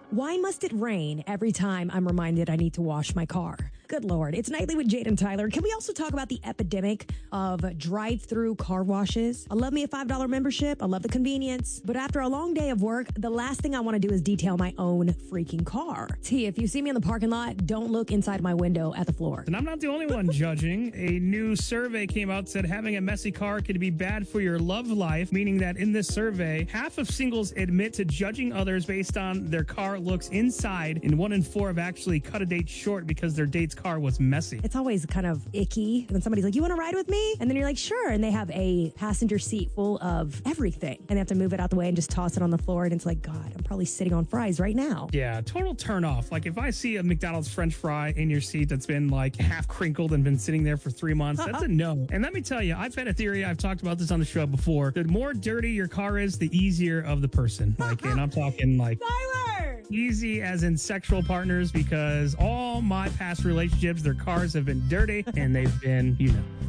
Why must it rain every time I'm reminded I need to wash my car? Good Lord. It's Nightly with Jade and Tyler. Can we also talk about the epidemic of drive-through car washes? I love me a $5 membership. I love the convenience. But after a long day of work, the last thing I want to do is detail my own freaking car. T, if you see me in the parking lot, don't look inside my window at the floor. And I'm not the only one judging. A new survey came out, said having a messy car could be bad for your love life, meaning that in this survey, half of singles admit to judging others based on their car looks inside, and 1 in 4 have actually cut a date short because their date's car was messy. It's always kind of icky when somebody's like, you want to ride with me? And then you're like, sure. And they have a passenger seat full of everything. And they have to move it out the way and just toss it on the floor. And it's like, God, I'm probably sitting on fries right now. Yeah, total turn off. Like if I see a McDonald's French fry in your seat that's been like half crinkled and been sitting there for 3 months, that's a no. And let me tell you, I've had a theory. I've talked about this on the show before. The more dirty your car is, the easier of the person. Like, and I'm talking like Tyler! Easy as in sexual partners, because all my past relationships, their cars have been dirty and they've been,